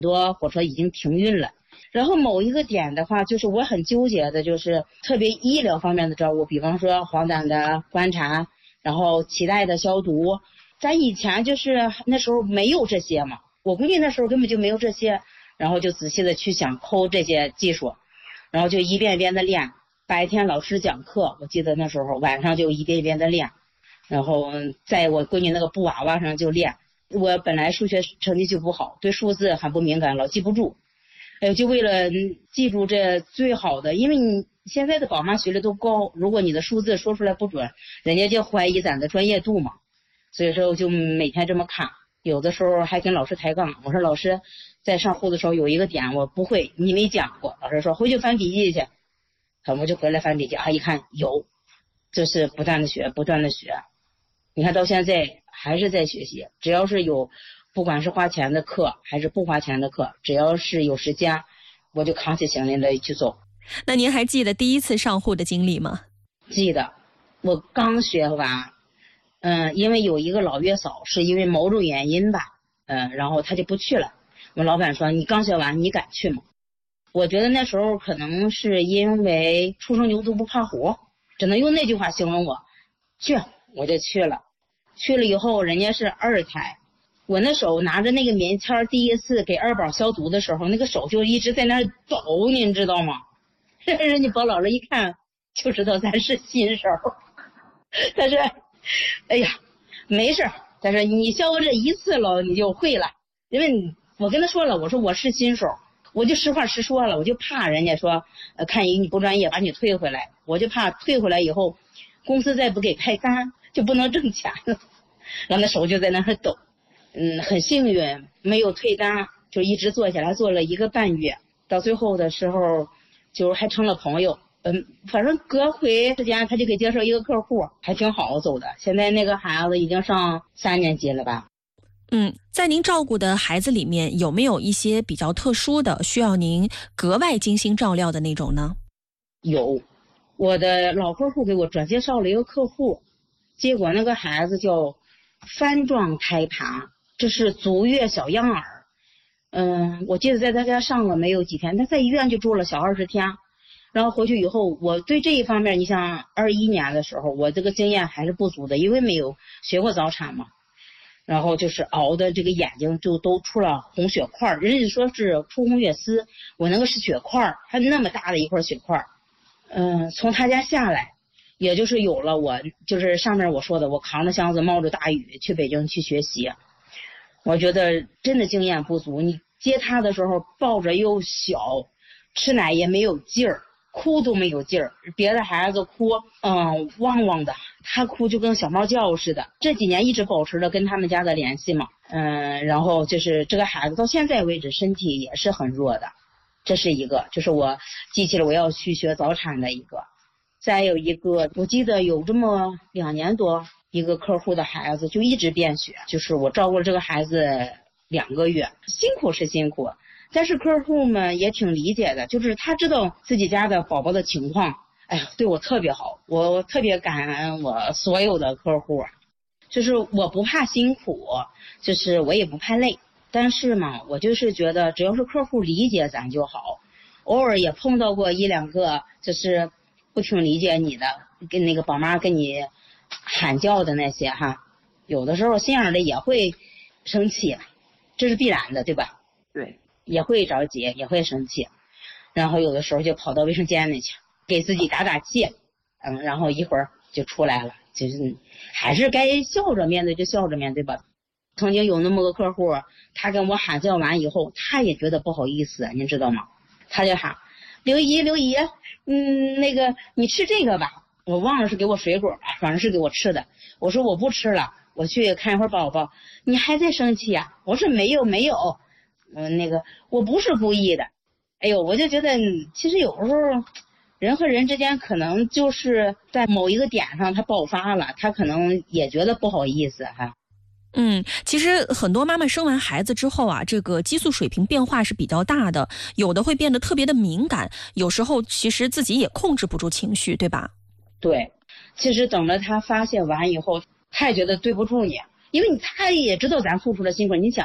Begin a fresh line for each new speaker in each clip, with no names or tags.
多火车已经停运了。然后某一个点的话，就是我很纠结的，就是特别医疗方面的照顾，比方说黄疸的观察，然后脐带的消毒。咱以前就是那时候没有这些嘛，我估计那时候根本就没有这些，然后就仔细的去想抠这些技术，然后就一遍一遍的练。白天老师讲课，我记得那时候晚上就一遍一遍的练，然后在我闺女那个布娃娃上就练。我本来数学成绩就不好，对数字很不敏感，老记不住。就为了记住这最好的，因为你现在的宝妈学历都高，如果你的数字说出来不准，人家就怀疑咱的专业度嘛。所以说我就每天这么看，有的时候还跟老师抬杠，我说老师在上户的时候有一个点我不会，你没讲过。老师说回去翻笔记去，我就回来翻笔记，一看有，就是不断的学，不断的学。你看到现在还是在学习，只要是有，不管是花钱的课还是不花钱的课，只要是有时间，我就扛起行李来去走。
那您还记得第一次上户的经历吗？
记得，我刚学完，因为有一个老月嫂是因为某种原因吧，然后她就不去了。我老板说你刚学完，你敢去吗？我觉得那时候可能是因为初生牛犊不怕虎，只能用那句话形容我。去，我就去了。去了以后，人家是2胎，我那手拿着那个棉签，第一次给2宝消毒的时候，那个手就一直在那儿抖，您知道吗？人家包老师一看就知道咱是新手。他说哎呀没事，他说你消过这一次了你就会了。因为我跟他说了，我说我是新手，我就实话实说了，我就怕人家说看你不专业把你退回来，我就怕退回来以后公司再不给派单就不能挣钱了。然后那手就在那儿抖。很幸运没有退单，就一直做下来，做了1个半月，到最后的时候就还成了朋友。反正隔回时间他就给介绍一个客户，还挺好走的。现在那个孩子已经上3年级了吧。
在您照顾的孩子里面，有没有一些比较特殊的需要您格外精心照料的那种呢？
有，我的老客户给我转介绍了一个客户，结果那个孩子叫帆状胎盘，这是足月小婴儿。我记得在他家上了没有几天，他在医院就住了小20天。然后回去以后，我对这一方面，你像21年的时候，我这个经验还是不足的，因为没有学过早产嘛。然后就是熬的这个眼睛就都出了红血块，人家说是出红血丝，我那个是血块，还那么大的一块血块。从他家下来，也就是有了我就是上面我说的，我扛着箱子冒着大雨去北京去学习。我觉得真的经验不足，你接他的时候抱着又小，吃奶也没有劲儿，哭都没有劲儿。别的孩子哭汪汪的，他哭就跟小猫叫似的。这几年一直保持着跟他们家的联系嘛。然后就是这个孩子到现在为止身体也是很弱的，这是一个，就是我记起了我要去学早产的一个。再有一个，我记得有这么2年多，一个客户的孩子就一直便血，就是我照顾了这个孩子2个月，辛苦是辛苦，但是客户们也挺理解的，就是他知道自己家的宝宝的情况，对我特别好，我特别感恩我所有的客户，就是我不怕辛苦，就是我也不怕累，但是嘛，我就是觉得只要是客户理解咱就好。偶尔也碰到过1、2个就是不挺理解你的，跟那个宝妈跟你喊叫的那些哈，有的时候心眼的也会生气，这是必然的，对吧？
对，
也会着急，也会生气，然后有的时候就跑到卫生间里去给自己打打气，然后一会儿就出来了，就是还是该笑着面对就笑着面对吧。曾经有那么个客户，他跟我喊叫完以后，他也觉得不好意思，您知道吗？他就喊刘姨，那个你吃这个吧，我忘了是给我水果了，反正是给我吃的。我说我不吃了，我去看一会儿宝宝。你还在生气啊？我说没有，那个我不是故意的。哎呦，我就觉得其实有时候人和人之间可能就是在某一个点上他爆发了，他可能也觉得不好意思哈。
其实很多妈妈生完孩子之后啊，这个激素水平变化是比较大的，有的会变得特别的敏感，有时候其实自己也控制不住情绪，对吧？
对，其实等着他发泄完以后，他也觉得对不住你，因为他也知道咱付出了辛苦。你想，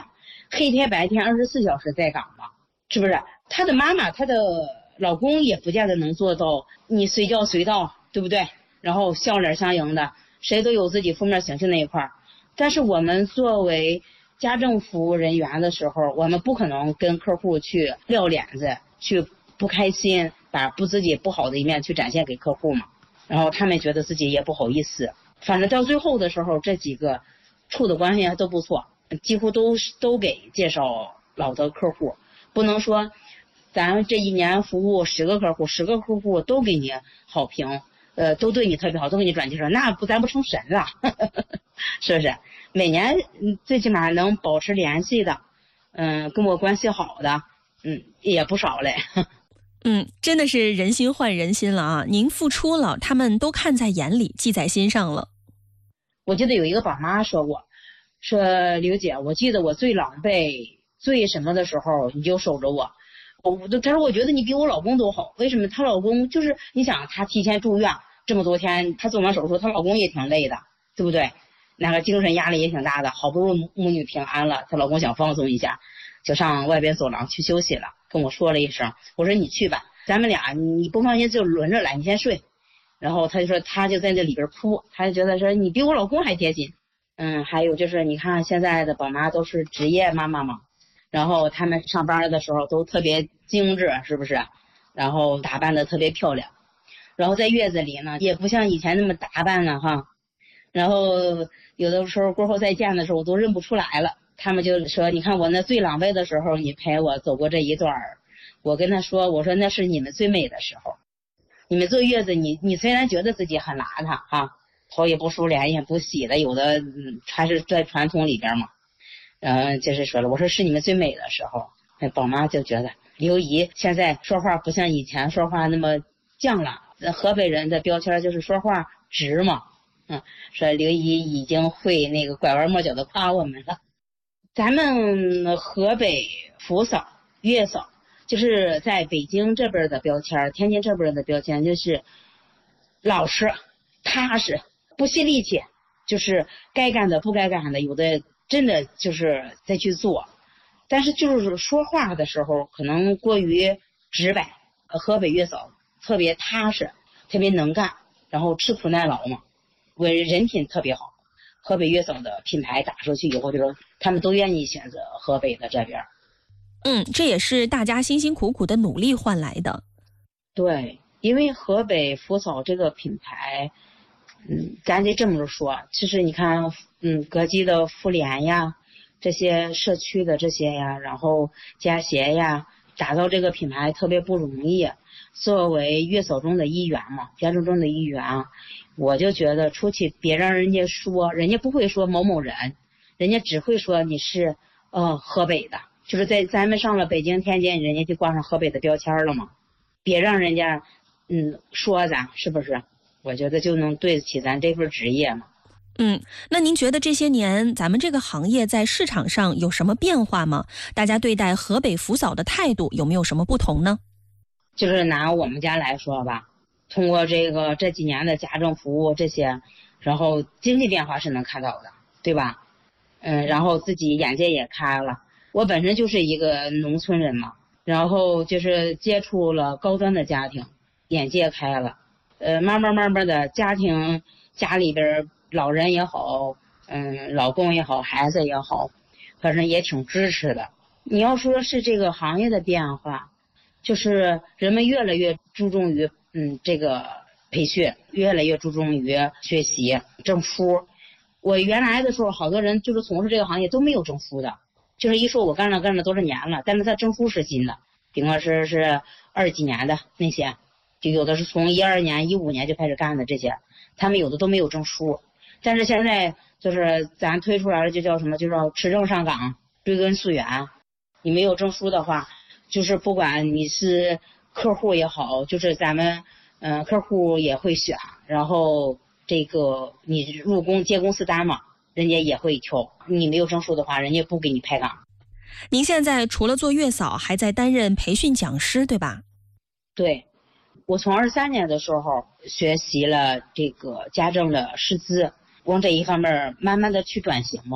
黑天白天24小时在岗嘛，是不是？她的妈妈，她的老公也不见得能做到你随叫随到，对不对？然后笑脸相迎的，谁都有自己负面情绪那一块。但是我们作为家政服务人员的时候，我们不可能跟客户去撂脸子，去不开心，把自己不好的一面去展现给客户嘛。然后他们觉得自己也不好意思，反正到最后的时候，这几个处的关系还都不错，几乎都给介绍老的客户。不能说咱这一年服务10个客户，10个客户都给你好评，都对你特别好，都给你转介绍，那咱不成神了，是不是？每年最起码能保持联系的，跟我关系好的，也不少嘞。
真的是人心换人心了啊！您付出了，他们都看在眼里，记在心上了。
我记得有一个宝妈说过，说刘姐，我记得我最狼狈、最什么的时候，你就守着我。但是我觉得你比我老公都好，为什么？她老公就是你想，她提前住院这么多天，她做完手术，她老公也挺累的，对不对？那个精神压力也挺大的，好不容易母女平安了，她老公想放松一下，就上外边走廊去休息了，跟我说了一声，我说你去吧，咱们俩你不放心就轮着来，你先睡。然后他就说，他就在这里边哭，他就觉得说你比我老公还贴心。还有就是你看现在的宝妈都是职业妈妈嘛，然后他们上班的时候都特别精致，是不是？然后打扮的特别漂亮，然后在月子里呢也不像以前那么打扮了哈。然后有的时候过后再见的时候我都认不出来了，他们就说你看我那最狼狈的时候你陪我走过这一段，我跟他说，我说那是你们最美的时候。你们坐月子你虽然觉得自己很邋遢哈，头也不梳脸也不洗的，有的还是在传统里边嘛。就是说了，我说是你们最美的时候。那宝妈就觉得刘姨现在说话不像以前说话那么犟了，河北人的标签就是说话直嘛。说刘姨已经会那个拐弯抹角的夸我们了。咱们河北扶嫂、月嫂，就是在北京这边的标签，天津这边的标签就是老实、踏实、不惜力气，就是该干的不该干的，有的真的就是再去做，但是就是说话的时候可能过于直白。河北月嫂特别踏实，特别能干，然后吃苦耐劳嘛，人品特别好。河北月嫂的品牌打出去以后，就是他们都愿意选择河北的这边。
这也是大家辛辛苦苦的努力换来的。
对，因为河北扶嫂这个品牌，咱得这么说，其实你看，各级的妇联呀，这些社区的这些呀，然后家协呀，打造这个品牌特别不容易。作为月嫂中的一员嘛，家政中的一员，我就觉得出去别让人家说，人家不会说某某人，人家只会说你是河北的。就是在咱们上了北京、天津，人家就挂上河北的标签了嘛，别让人家说咱，是不是？我觉得就能对得起咱这份职业嘛。
那您觉得这些年咱们这个行业在市场上有什么变化吗？大家对待河北扶嫂的态度有没有什么不同呢？
就是拿我们家来说吧，通过这几年的家政服务这些，然后经济变化是能看到的，对吧？然后自己眼界也开了。我本身就是一个农村人嘛，然后就是接触了高端的家庭，眼界开了。慢慢的家里边老人也好，老公也好，孩子也好，反正也挺支持的。你要说是这个行业的变化，就是人们越来越注重于这个培训，越来越注重于学习证书。我原来的时候，好多人就是从事这个行业都没有证书的，就是一说我干了多少年了，但是他证书是新的，比方说是20几年的那些，就有的是从12年、15年就开始干的这些，他们有的都没有证书。但是现在就是咱推出来了，就叫什么，就叫持证上岗，追根溯源。你没有证书的话，就是不管你是客户也好，就是咱们客户也会选，然后这个你入工接公司单嘛，人家也会挑。你没有证书的话，人家不给你派岗。
您现在除了做月嫂，还在担任培训讲师，对吧？
对，我从23年的时候学习了这个家政的师资，往这一方面慢慢的去转型嘛。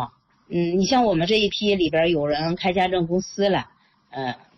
你像我们这一批里边有人开家政公司了，